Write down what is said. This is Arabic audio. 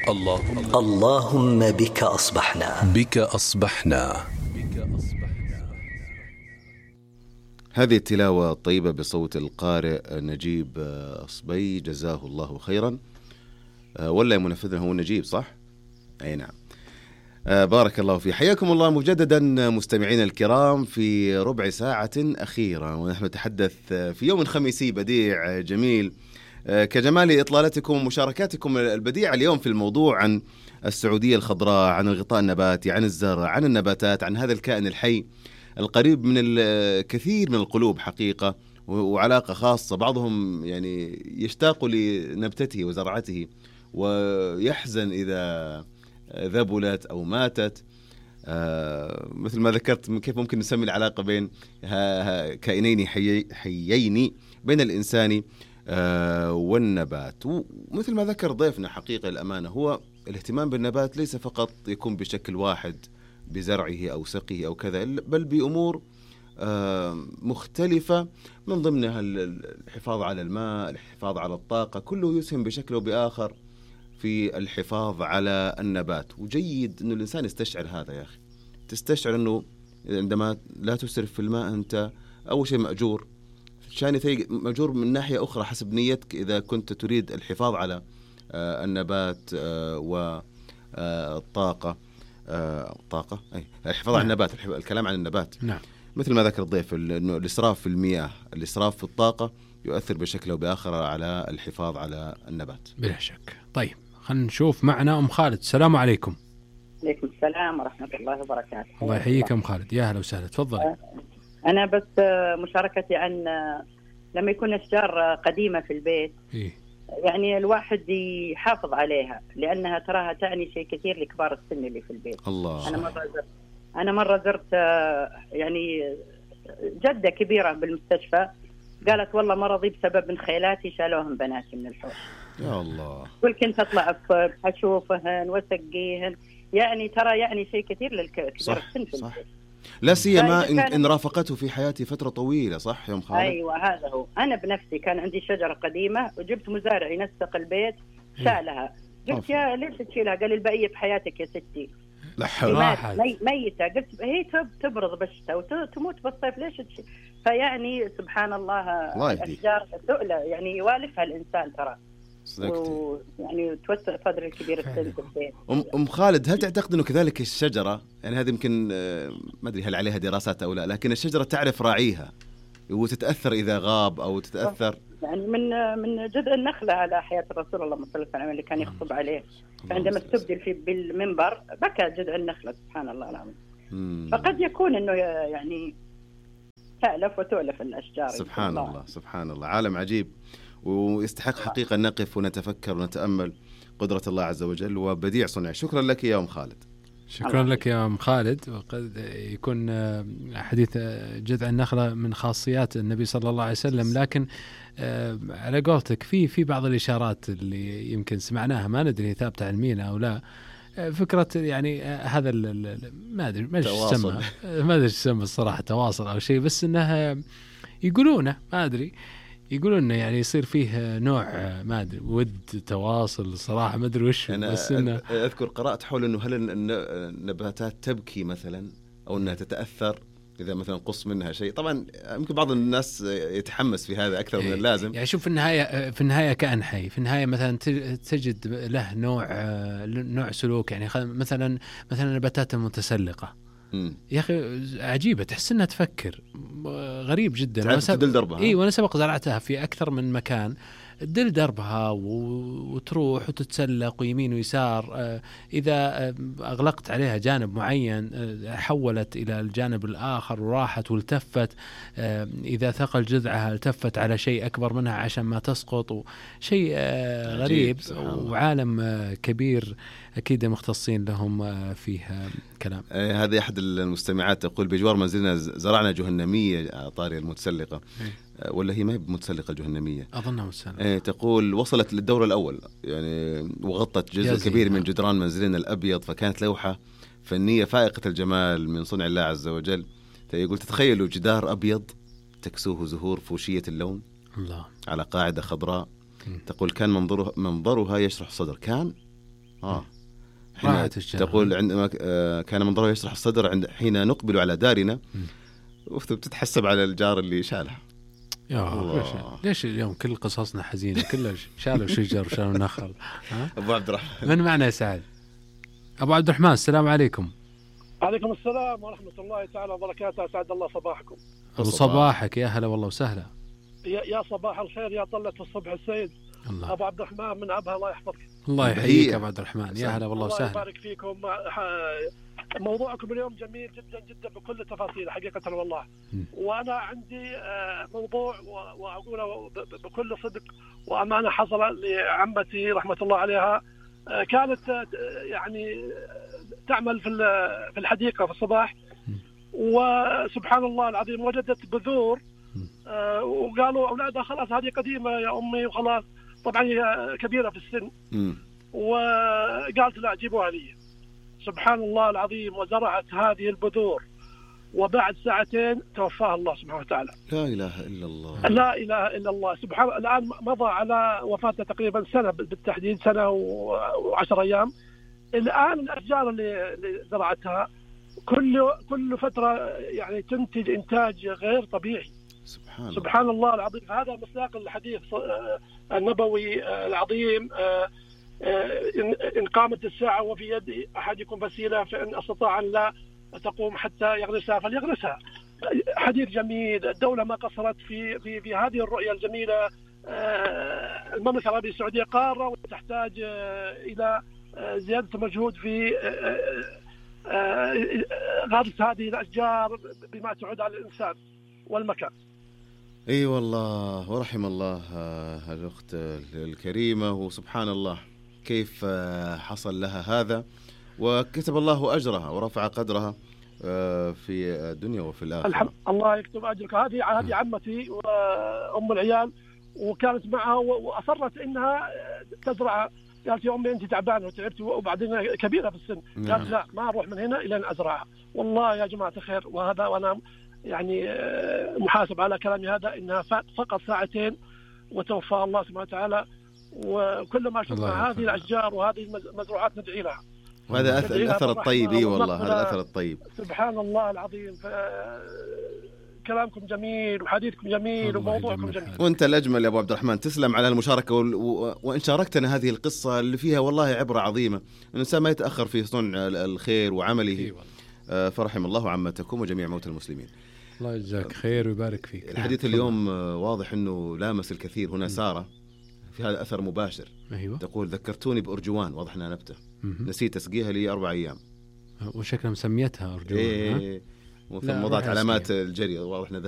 اللهم بك أصبحنا. هذه التلاوة الطيبة بصوت القارئ نجيب أصبي، جزاه الله خيرا. ولا منفذنا هو نجيب، صح؟ أي نعم. بارك الله فيه. حياكم الله مجددا مستمعينا الكرام في ربع ساعة أخيرة، ونحن نتحدث في يوم خميسي بديع جميل كجمال إطلالتكم ومشاركاتكم البديعة اليوم في الموضوع عن السعودية الخضراء، عن الغطاء النباتي، عن الزرع، عن النباتات، عن هذا الكائن الحي القريب من الكثير من القلوب حقيقة، وعلاقة خاصة. بعضهم يعني يشتاق لنبتته وزرعته ويحزن إذا ذبلت أو ماتت. مثل ما ذكرت، كيف ممكن نسمي العلاقة بين كائنين حيين بين الإنسان والنبات. ومثل ما ذكر ضيفنا حقيقة الأمانة، هو الاهتمام بالنبات ليس فقط يكون بشكل واحد بزرعه أو سقيه أو كذا، بل بأمور مختلفة، من ضمنها الحفاظ على الماء، الحفاظ على الطاقة، كله يسهم بشكل وبآخر في الحفاظ على النبات. وجيد أنه الإنسان يستشعر هذا. يا أخي تستشعر أنه عندما لا تسرف في الماء أنت أول شيء مأجور، ثاني مأجور من ناحية أخرى حسب نيتك. إذا كنت تريد الحفاظ على النبات والطاقة، الحفاظ على النبات، الكلام عن النبات. نعم. مثل ما ذكر الضيف، أنه الإسراف في المياه، الإسراف في الطاقة يؤثر بشكل أو بآخر على الحفاظ على النبات بلا شك. طيب خلينا نشوف معنا أم خالد. السلام عليكم. عليكم السلام ورحمة الله وبركاته. الله يحييك أم خالد، يا أهلا وسهلا، تفضل. أنا بس مشاركتي عن لما يكون أشجار قديمة في البيت، يعني الواحد يحافظ عليها، لأنها تراها تعني شيء كثير لكبار السن اللي في البيت. الله. أنا مرة زرت يعني جدة كبيرة بالمستشفى، قالت والله مرضي بسبب من خيلاتي شالوهم بناتي من الحوش. يا الله. كل كنت أطلع الصبح أشوفهن وأسقيهن، يعني ترى يعني شيء كثير للكبار السن في البيت. لا سيما إن رافقته في حياتي فترة طويلة، صح يا أم خالد؟ أيوة هذا هو. أنا بنفسي كان عندي شجرة قديمة وجبت مزارع ينسق البيت شالها، قلت يا ليش تشيلها؟ قال البقية بحياتك يا ستي. لا حول. ميتة. قلت هي تبرض بشتى وتموت بالصيف، ليش تشيل؟ فيعني سبحان الله الأشجار سؤلة يعني يوالفها الإنسان ترى، يعني توسع صدر الكبير السن في البيت. أم خالد، هل تعتقد أنه كذلك الشجرة، يعني هذه يمكن ما أدري هل عليها دراسات أو لا، لكن الشجرة تعرف راعيها وتتأثر إذا غاب أو تتأثر؟ يعني من جذع النخلة على حياة الرسول الله صلى الله عليه وسلم اللي كان يخطب عليه، عندما استبدل فيه بالمنبر بكى جذع النخلة، سبحان الله العظيم. فقد يكون أنه يعني تألف وتؤلف الأشجار. سبحان الله سبحان الله، عالم عجيب، ويستحق حقيقة نقف ونتفكر ونتأمل قدرة الله عز وجل وبديع صنع. شكرا لك يا أم خالد. شكرا لك يا أم خالد. وقد يكون حديث جذع النخلة من خاصيات النبي صلى الله عليه وسلم، لكن على قولتك في بعض الإشارات اللي يمكن سمعناها ما ندري ثابتة علميا أو لا. فكرة يعني هذا ما أدري ما أدري يسمى الصراحة تواصل أو شيء، بس إنها يقولونه ما أدري، يقولون يعني يصير فيه نوع ما أدري ود تواصل، صراحة ما أدري وش. أنا بس أذكر قرأت حول أنه هل النباتات تبكي مثلا أو أنها تتأثر إذا مثلا قص منها شيء. طبعا يمكن بعض الناس يتحمس في هذا أكثر من اللازم. يعني شوف في النهاية كائن حي، في النهاية مثلا تجد له نوع سلوك، يعني مثلا النباتات المتسلقة يا أخي عجيبة، تحس أنها تفكر، غريب جدا. تدل دربها. وأنا سبق زرعتها في أكثر من مكان، تدل دربها وتروح وتتسلق ويمين ويسار. إذا أغلقت عليها جانب معين حولت إلى الجانب الآخر وراحت والتفت. إذا ثقل جذعها التفت على شيء أكبر منها عشان ما تسقط. شيء غريب وعالم كبير، أكيد مختصين لهم فيها كلام. هذا أحد المستمعات تقول بجوار منزلنا زرعنا جهنمية طارية المتسلقة، ولا هي ما هي متسلقة الجهنمية؟ أظنها متسلقة. تقول وصلت للدور الأول يعني، وغطت جزء كبير من جدران منزلنا الأبيض، فكانت لوحة فنية فائقة الجمال من صنع الله عز وجل. يقول تتخيلوا جدار أبيض تكسوه زهور فوشية اللون الله. على قاعدة خضراء. تقول كان منظرها يشرح صدر، كان راحت الشجرة. تقول عندما كان منظره يشرح الصدر حين نقبل على دارنا، وبتتحسب على الجار اللي شالها. يا ليش اليوم كل قصصنا حزينة؟ كلها شالوا شجر وشالوا نخل. أبو عبد الرحمن من معنا يا سعد؟ أبو عبد الرحمن السلام عليكم. عليكم السلام ورحمة الله تعالى وبركاته. أسعد الله صباحكم. أبو صباحك، يا هلا والله وسهلا. يا صباح الخير، يا طلة الصبح السيد. الله. أبو عبد الرحمن من أبها، الله يحفظك. الله يحييك أبو عبد الرحمن، يا هلا والله وسهلا. الله يبارك فيكم. موضوعكم اليوم جميل جدا جدا بكل التفاصيل حقيقة والله. وأنا عندي موضوع وأقوله بكل صدق وأمانة. حصل لعمتي رحمة الله عليها، كانت يعني تعمل في الحديقة في الصباح، وسبحان الله العظيم وجدت بذور، وقالوا أولادها خلاص هذه قديمة يا أمي وخلاص. طبعا هي كبيرة في السن، وقالت لا جيبوها لي. سبحان الله العظيم، وزرعت هذه البذور، وبعد ساعتين توفاها الله سبحانه وتعالى. لا إله إلا الله. لا إله إلا الله. سبحان الله. الآن مضى على وفاته تقريبا سنة بالتحديد، سنة و10 أيام. الآن الأشجار اللي زرعتها كل فترة يعني تنتج إنتاج غير طبيعي. سبحان الله العظيم. هذا مصداق الحديث النبوي العظيم، إن قامت الساعة وفي يد أحدكم فسيلة فإن استطاع أن لا تقوم حتى يغرسها فليغرسها. حديث جميل. الدولة ما قصرت في هذه الرؤية الجميلة. المملكة العربية السعودية قارة وتحتاج إلى زيادة مجهود في غرس هذه الأشجار بما تعود على الإنسان والمكان. اي والله، ورحم الله الأخت الكريمة، وسبحان الله كيف حصل لها هذا، وكتب الله أجرها ورفع قدرها في الدنيا وفي الآخرة. الله يكتب أجرك. هذه عمتي وأم العيال، وكانت معها وأصرت إنها تزرع. قالت يا أمي أنت تعبانة وتعبت وبعدين كبيرة في السن. قالت لا، ما أروح من هنا إلى أن أزرعها. والله يا جماعة الخير، وهذا وأنا يعني محاسب على كلامي هذا، إنها فقط ساعتين وتوفى الله سبحانه وتعالى. وكل ما شفنا هذه الأشجار وهذه المزروعات ندعي لها. وهذا الأثر الطيب. إيه والله، هذا الأثر الطيب. سبحان الله العظيم. كلامكم جميل وحديثكم جميل وموضوعكم جميل. وانت الأجمل يا أبو عبد الرحمن. تسلم على المشاركة وإن شاركتنا هذه القصة اللي فيها والله عبرة عظيمة. الإنسان ما يتأخر في صنع الخير وعمله. فرحم الله عمتكم وجميع موتى المسلمين. الله يجزاك خير ويبارك فيك. الحديث اليوم واضح أنه لامس الكثير. هنا سارة في هذا أثر مباشر. أيوة. تقول ذكرتوني بأرجوان، واضح أنها نبتة، نسيت أسقيها لي 4 أيام. وشكلها مسميتها أرجوان. وضعت علامات الجري، واضح